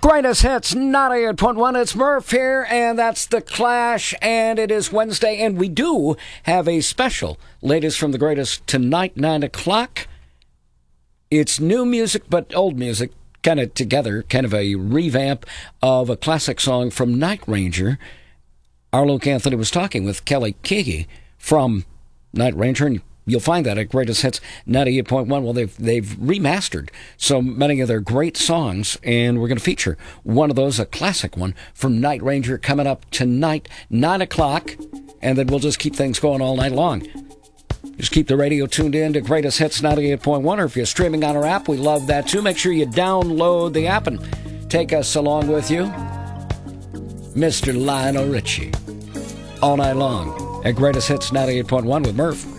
Greatest Hits 98.1. It's Murph here, and that's The Clash, and it is Wednesday, and we do have a special latest from the greatest tonight, 9 o'clock. It's new music, but old music, kind of together, kind of a revamp of a classic song from Night Ranger. Arlo Anthony was talking with Kelly Keagy from Night Ranger, and you'll find that at Greatest Hits 98.1. Well, they've remastered so many of their great songs, and we're going to feature one of those, a classic one from Night Ranger, coming up tonight, 9 o'clock, and then we'll just keep things going all night long. Just keep the radio tuned in to Greatest Hits 98.1, or if you're streaming on our app, we love that too. Make sure you download the app and take us along with you. Mr. Lionel Richie, all night long at Greatest Hits 98.1 with Murph.